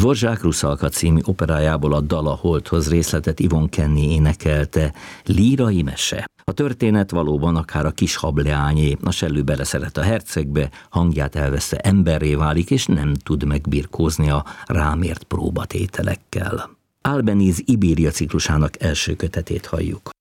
Dvořák Ruszalka című operájából a Dal a holdhoz részletet Ivon Kenny énekelte, lírai mese. A történet valóban akár a kis hableányé, a sellő beleszeret a hercegbe, hangját elveszte emberré válik, és nem tud megbirkózni a rámért próbatételekkel. Albeniz Ibéria ciklusának első kötetét halljuk.